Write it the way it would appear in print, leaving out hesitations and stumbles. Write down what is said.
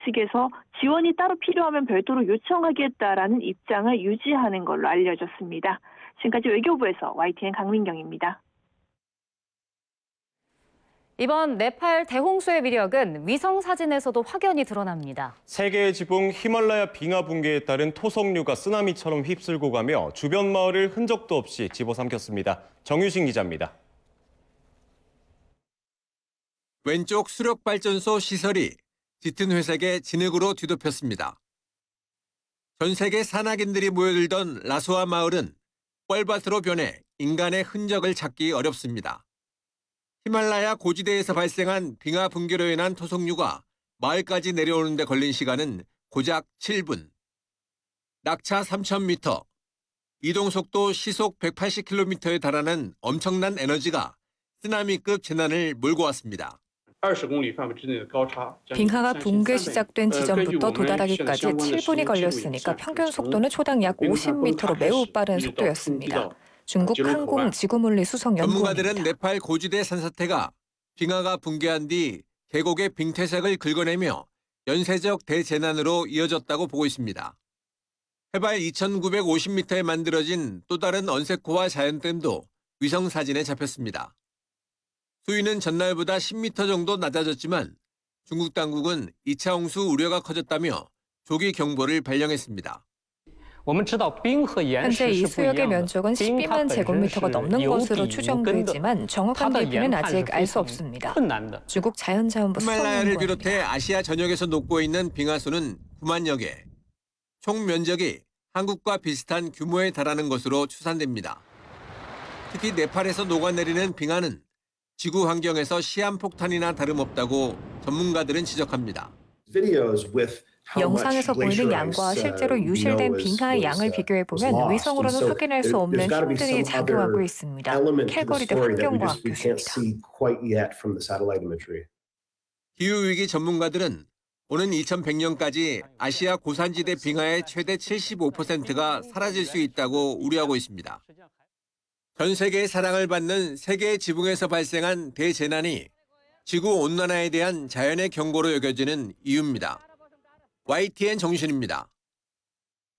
측에서 지원이 따로 필요하면 별도로 요청하겠다라는 입장을 유지하는 걸로 알려졌습니다. 지금까지 외교부에서 YTN 강민경입니다. 이번 네팔 대홍수의 위력은 위성 사진에서도 확연히 드러납니다. 세계의 지붕 히말라야 빙하 붕괴에 따른 토성류가 쓰나미처럼 휩쓸고 가며 주변 마을을 흔적도 없이 집어삼켰습니다. 정유신 기자입니다. 왼쪽 수력발전소 시설이 짙은 회색의 진흙으로 뒤덮였습니다. 전 세계 산악인들이 모여들던 라소아 마을은 뻘밭으로 변해 인간의 흔적을 찾기 어렵습니다. 히말라야 고지대에서 발생한 빙하 붕괴로 인한 토성류가 마을까지 내려오는 데 걸린 시간은 고작 7분. 낙차 3,000m, 이동속도 시속 180km에 달하는 엄청난 에너지가 쓰나미급 재난을 몰고 왔습니다. 빙하가 붕괴 시작된 지점부터 도달하기까지 7분이 걸렸으니까 평균 속도는 초당 약 50m로 매우 빠른 속도였습니다. 중국 항공지구물리수석연구원입니다. 전문가들은 네팔 고지대 산사태가 빙하가 붕괴한 뒤 계곡의 빙퇴색을 긁어내며 연쇄적 대재난으로 이어졌다고 보고 있습니다. 해발 2,950m에 만들어진 또 다른 언세코와 자연댐도 위성사진에 잡혔습니다. 수위는 전날보다 10m 정도 낮아졌지만 중국 당국은 2차 홍수 우려가 커졌다며 조기 경보를 발령했습니다. 현재 이 수역의 면적은 12만 제곱미터가 넘는 것으로 추정되지만 정확한 깊이는 아직 알 수 없습니다. 중국 자연자원부 히말라야를 수석연구원입니다. 비롯해 아시아 전역에서 녹고 있는 빙하수는 9만여 개, 총 면적이 한국과 비슷한 규모에 달하는 것으로 추산됩니다. 특히 네팔에서 녹아내리는 빙하는 지구 환경에서 시한폭탄이나 다름없다고 전문가들은 지적합니다. 영상에서 보이는 양과 실제로 유실된 빙하의 양을 비교해보면 위성으로는 확인할 수 없는 힘들이 작용하고 있습니다. 캘거리대 환경과학 교수입니다. 기후위기 전문가들은 오는 2100년까지 아시아 고산지대 빙하의 최대 75%가 사라질 수 있다고 우려하고 있습니다. 전 세계의 사랑을 받는 세계의 지붕에서 발생한 대재난이 지구온난화에 대한 자연의 경고로 여겨지는 이유입니다. YTN 정신입니다.